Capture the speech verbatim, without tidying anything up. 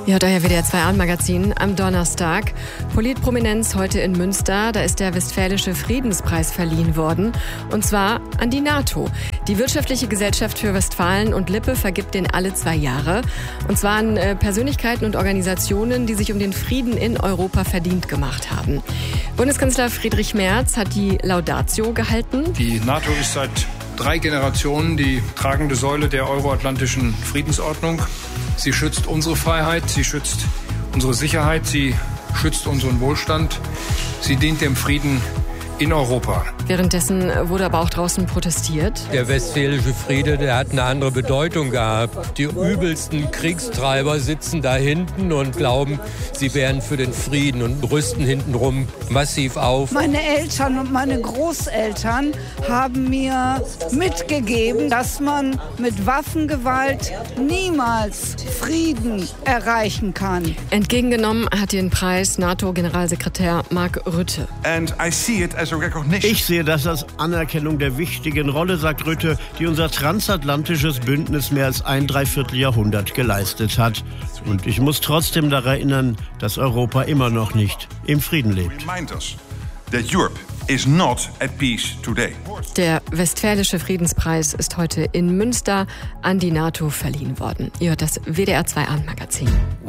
Ja, euer W D R zwei Abendmagazin am Donnerstag. Politprominenz heute in Münster. Da ist der Westfälische Friedenspreis verliehen worden. Und zwar an die NATO. Die Wirtschaftliche Gesellschaft für Westfalen und Lippe vergibt den alle zwei Jahre. Und zwar an äh, Persönlichkeiten und Organisationen, die sich um den Frieden in Europa verdient gemacht haben. Bundeskanzler Friedrich Merz hat die Laudatio gehalten. Die NATO ist seit drei Generationen die tragende Säule der euroatlantischen Friedensordnung. Sie schützt unsere Freiheit, sie schützt unsere Sicherheit, sie schützt unseren Wohlstand, sie dient dem Frieden in Europa. Währenddessen wurde aber auch draußen protestiert. Der westfälische Friede, der hat eine andere Bedeutung gehabt. Die übelsten Kriegstreiber sitzen da hinten und glauben, sie wären für den Frieden und rüsten hintenrum massiv auf. Meine Eltern und meine Großeltern haben mir mitgegeben, dass man mit Waffengewalt niemals Frieden erreichen kann. Entgegengenommen hat den Preis NATO-Generalsekretär Mark Rutte. And I see it as a recognition. Ich sehe das als Anerkennung der wichtigen Rolle, sagt Rutte, die unser transatlantisches Bündnis mehr als ein Dreivierteljahrhundert geleistet hat. Und ich muss trotzdem daran erinnern, dass Europa immer noch nicht im Frieden lebt. Remind us that Europe is not at peace today. Der Westfälische Friedenspreis ist heute in Münster an die NATO verliehen worden. Ihr hört das W D R zwei Abendmagazin.